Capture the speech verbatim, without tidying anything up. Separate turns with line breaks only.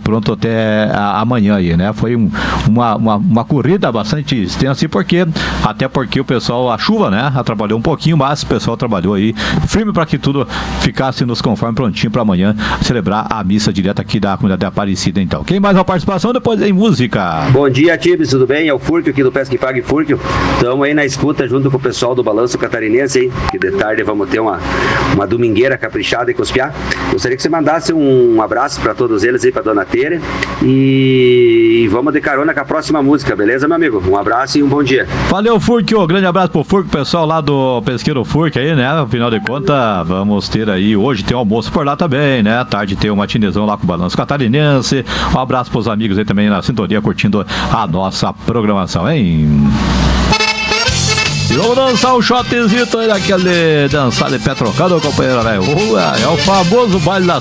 pronto até a, amanhã aí, né? Foi um, uma, uma, uma corrida bastante extensa, porque, até porque o pessoal, a chuva, né, atrapalhou um pouquinho, mas o pessoal trabalhou aí firme para que tudo ficasse nos conforme prontinho para amanhã celebrar a missa direta aqui da comunidade Aparecida, então. Quem mais uma participação? Depois em música.
Bom dia, Tibes, tudo bem? É o Furquio aqui do Pesca e Pague Furquio. Estamos aí na escuta junto com o pessoal do Balanço Catarinense aí, que de tarde vamos ter uma, uma domingueira caprichada e cuspiar. Gostaria que você mandasse um abraço para todos eles aí, para dona Tere, e vamos de carona com a próxima música, beleza, meu amigo? Um abraço e um bom dia.
Valeu, Furquio, grande abraço pro Furquio, pessoal lá do Pesqueiro Furquio aí, né? Afinal de contas, vamos ter aí, hoje tem almoço por lá também, né? À tarde tem uma matinezão lá com o Balanço Catarinense. Um abraço pros amigos aí também na sintonia, curtindo a nossa programação, hein? E vamos dançar um shotzinho aí daquele dançar de pé trocado, companheiro, velho. É o famoso baile da